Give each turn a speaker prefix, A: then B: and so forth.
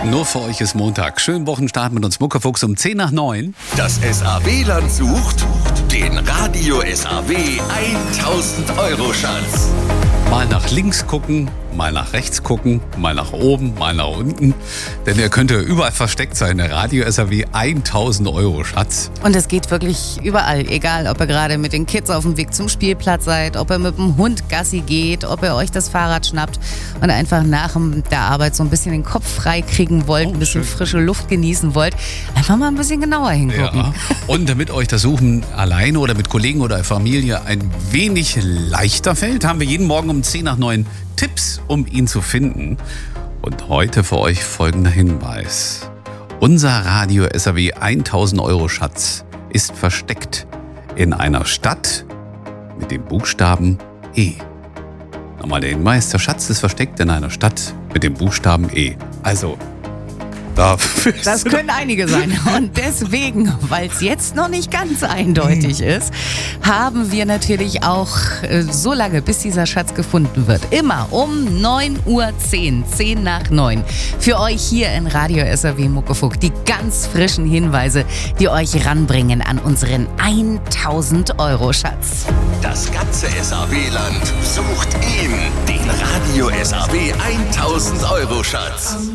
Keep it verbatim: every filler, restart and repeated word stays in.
A: Nur für euch ist Montag. Schönen Wochenstart mit uns Muckefuchs um zehn nach neun.
B: Das S A W-Land sucht den Radio S A W tausend Euro Schatz.
A: Mal nach links gucken, mal nach rechts gucken, mal nach oben, mal nach unten. Denn ihr könnt ja überall versteckt sein. Der Radio S A W tausend Euro Schatz.
C: Und es geht wirklich überall. Egal, ob ihr gerade mit den Kids auf dem Weg zum Spielplatz seid, ob ihr mit dem Hund Gassi geht, ob ihr euch das Fahrrad schnappt und einfach nach der Arbeit so ein bisschen den Kopf frei kriegen wollt,
A: Oh,
C: ein bisschen
A: schön.
C: frische Luft genießen wollt. Einfach mal ein bisschen genauer hingucken.
A: Ja. Und damit euch das Suchen alleine oder mit Kollegen oder Familie ein wenig leichter fällt, haben wir jeden Morgen um zehn nach neun Tipps, um ihn zu finden. Und heute für euch folgender Hinweis. Unser Radio S A W tausend Euro Schatz ist versteckt in einer Stadt mit dem Buchstaben E. Nochmal der Hinweis, der Schatz ist versteckt in einer Stadt mit dem Buchstaben E. Also, da
C: Das können einige sein. Und deswegen, weil es jetzt noch nicht ganz eindeutig ist, haben wir natürlich auch äh, so lange, bis dieser Schatz gefunden wird, immer um neun Uhr zehn, zehn nach neun, für euch hier in Radio S A W Muckefuck die ganz frischen Hinweise, die euch ranbringen an unseren tausend Euro Schatz.
B: Das ganze S A W-Land sucht ihn, den Radio S A W tausend Euro Schatz.